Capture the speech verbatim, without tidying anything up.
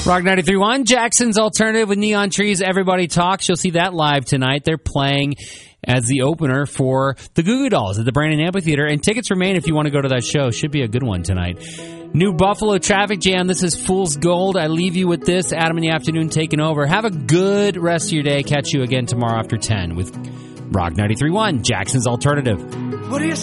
Rock ninety-three point one, Jackson's Alternative with Neon Trees. Everybody Talks. You'll see that live tonight. They're playing as the opener for the Goo Goo Dolls at the Brandon Amphitheater. And tickets remain if you want to go to that show. Should be a good one tonight. New Buffalo Traffic Jam. This is Fool's Gold. I leave you with this. Adam in the Afternoon taking over. Have a good rest of your day. Catch you again tomorrow after ten with Rock ninety-three point one, Jackson's Alternative. What do you